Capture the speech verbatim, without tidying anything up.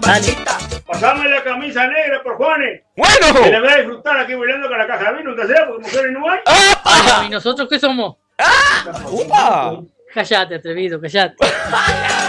Panchita. Pasame la camisa negra por Juanes. Bueno. Que le voy a disfrutar aquí bailando con la caja de vino, que sea, porque mujeres no hay. Ay, ¿y nosotros qué somos? ¡Ah! ¡Upa! Callate, atrevido, callate.